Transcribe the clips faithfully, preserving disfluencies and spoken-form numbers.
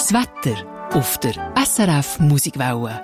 Das Wetter auf der S R F Musikwelle.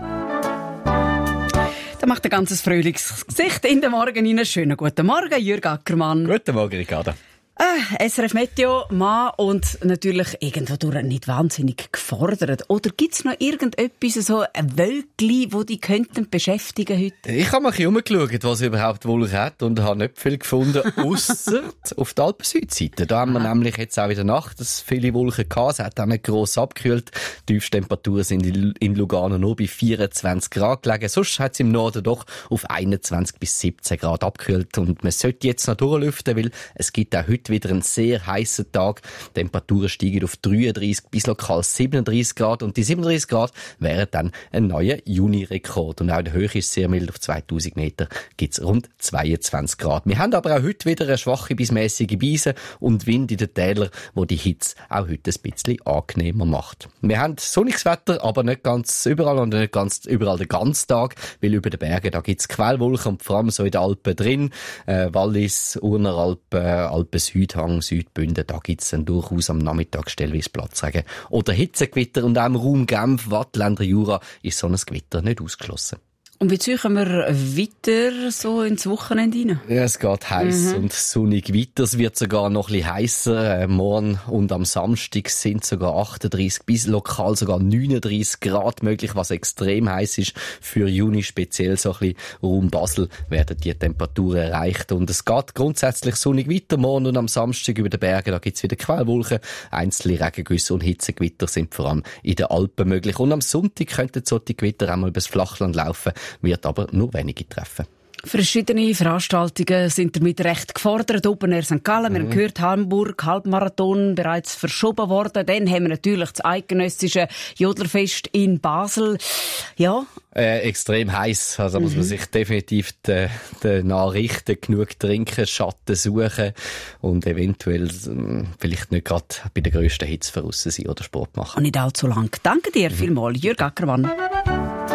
Da macht ein ganzes Frühlingsgesicht in den Morgen rein. Schönen guten Morgen, Jürg Ackermann. Guten Morgen, Ricarda. Äh, S R F Meteo, Mann und natürlich irgendwo durch nicht wahnsinnig gefordert. Oder gibt es noch irgendetwas, so ein Wölkchen, das die könnten beschäftigen heute? Ich habe mal ein bisschen umgeschaut, was überhaupt Wolken hat und habe nicht viel gefunden, ausser auf der Alpen-Südseite. Da haben wir Aha. nämlich jetzt auch in der Nacht dass viele Wolken gehabt. Es hat auch nicht gross abgekühlt. Die Tiefstemperaturen sind in Lugano nur bei vierundzwanzig Grad gelegen. Sonst hat es im Norden doch auf einundzwanzig bis siebzehn Grad abgekühlt. Und man sollte jetzt noch durchlüften, weil es gibt auch heute wieder einen sehr heissen Tag. Die Temperaturen steigen auf dreiunddreissig bis lokal siebenunddreissig Grad. Und die siebenunddreissig Grad wären dann ein neuer Juni-Rekord. Und auch in der Höhe ist sehr mild. Auf zweitausend Meter gibt es rund zweiundzwanzig Grad. Wir haben aber auch heute wieder eine schwache bis mäßige Brise und Wind in den Tälern, wo die Hitze auch heute ein bisschen angenehmer macht. Wir haben sonniges Wetter, aber nicht ganz überall und nicht ganz überall den ganzen Tag, weil über den Bergen, da gibt es Quellwolken und vor allem so in den Alpen drin, äh, Wallis, Urner Alpen, Alpen Südhang, Südbünden, da gibt es dann durchaus am Nachmittag stellweise Platzregen oder Hitzegewitter und auch im Raum Genf, Wattländer Jura ist so ein Gewitter nicht ausgeschlossen. Und wie ziehen wir weiter so ins Wochenende rein? Ja, es geht heiß mhm. und sonnig weiter. Es wird sogar noch ein bisschen heißer. Äh, morgen und am Samstag sind sogar achtunddreissig bis lokal sogar neununddreissig Grad möglich, was extrem heiß ist für Juni. Speziell so ein bisschen Raum Basel werden die Temperaturen erreicht. Und es geht grundsätzlich sonnig weiter. Morgen und am Samstag über den Bergen, da gibt es wieder Quellwolken. Einzelne Regengüsse und Hitzegewitter sind vor allem in den Alpen möglich. Und am Sonntag könnten solche Gewitter einmal übers Flachland laufen, wird aber nur wenige treffen. Verschiedene Veranstaltungen sind damit recht gefordert. Open Air Sankt Gallen, mhm. wir haben gehört, Hamburg, Halbmarathon bereits verschoben worden. Dann haben wir natürlich das eidgenössische Jodlerfest in Basel. Ja. Äh, extrem heiß. Also mhm. muss man sich definitiv den, den nachrichten, genug trinken, Schatten suchen und eventuell äh, vielleicht nicht gerade bei der grössten Hitze draussen sein oder Sport machen. Und nicht allzu lang. Danke dir mhm. vielmals, Jürg Ackermann.